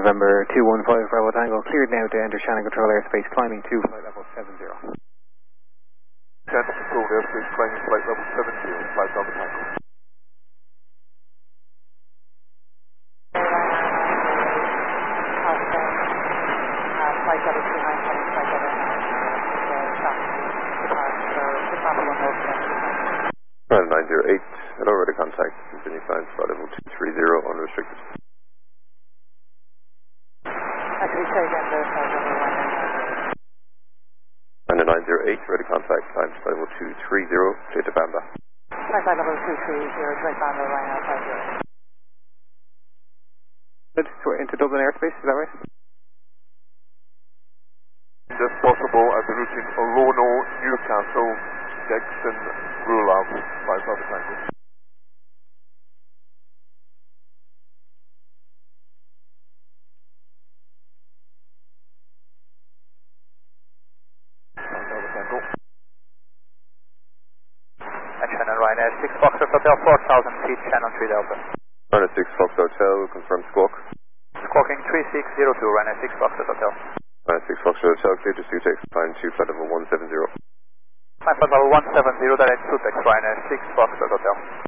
November 215 Bravo Tango, cleared now to enter Shannon Control airspace, climbing to flight level 70. Shannon Control airspace, climbing flight level 70, flight Bravo Tango. Flight level 29, flight level 908, hello, ready contact, continue flight flight level 230, unrestricted. Actually, say again, the flight level 908, ready contact, climb flight level 230, clear to Bamba. flight level 230, direct Bamba, Ryanair 50. Good, so we're into Dublin airspace, is that right? If possible, at the route in Orono, Newcastle, Dexon, Rulav, flight Bravo Tango. Shannon Ryanair 6 Foxtrot Hotel, 4,000 feet, Shannon 3 Delta. Ryanair 6 Fox Hotel, confirm squawk. Squawking 3602, Ryanair 6 Foxtrot Hotel. Ryanair 6 Fox Hotel, clear to Sutex, climb to flight level 170. Flight level 170, direct Sutex, Ryanair 6 Foxtrot Hotel.